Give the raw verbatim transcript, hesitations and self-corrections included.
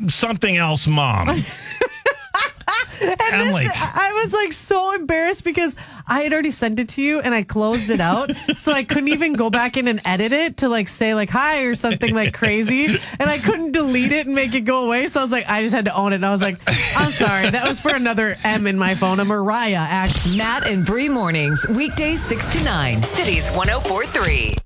something else mom. And I'm this, like, I was like so embarrassed because I had already sent it to you and I closed it out. So I couldn't even go back in and edit it to like say like hi or something like crazy. And I couldn't delete it and make it go away. So I was like, I just had to own it. And I was like, I'm sorry. That was for another M in my phone. A Mariah, actually. Matt and Bree mornings, weekdays six to nine, Cities one oh four three.